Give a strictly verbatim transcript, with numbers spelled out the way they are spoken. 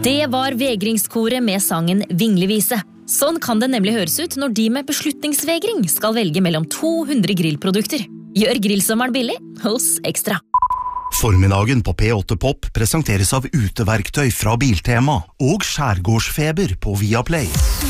Det var vegringskoret med sangen Vinglevise. Sånn kan det nemlig høres ut når de med beslutningsvegring skal velge mellom to hundre grillprodukter. Gjør grillsommeren billig hos Ekstra. Formiddagen på P åtte Pop presenteres av uteverktøy fra Biltema og Skjærgårdsfeber på Viaplay.